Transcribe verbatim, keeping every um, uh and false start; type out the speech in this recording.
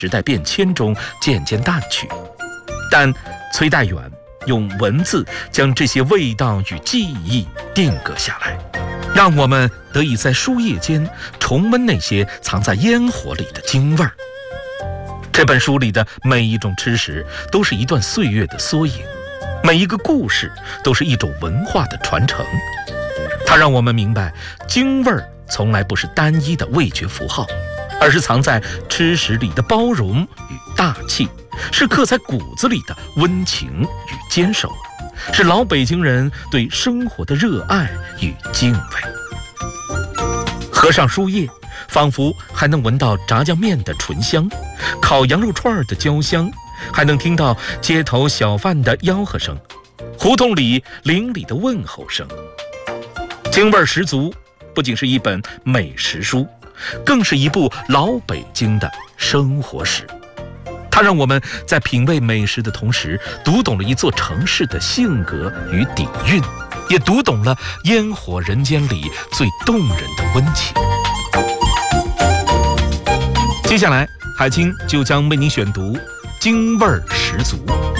时代变迁中渐渐淡去。但崔代远用文字将这些味道与记忆定格下来，让我们得以在书页间重温那些藏在烟火里的京味儿。这本书里的每一种吃食都是一段岁月的缩影，每一个故事都是一种文化的传承。它让我们明白，京味儿从来不是单一的味觉符号，而是藏在吃食里的包容与大气，是刻在骨子里的温情与坚守，是老北京人对生活的热爱与敬畏。合上书页，仿佛还能闻到炸酱面的醇香，烤羊肉串的焦香，还能听到街头小贩的吆喝声，胡同里邻里的问候声。京味十足，不仅是一本美食书，更是一部老北京的生活史。它让我们在品味美食的同时，读懂了一座城市的性格与底蕴，也读懂了烟火人间里最动人的温情。接下来，海清就将为您选读京味十足。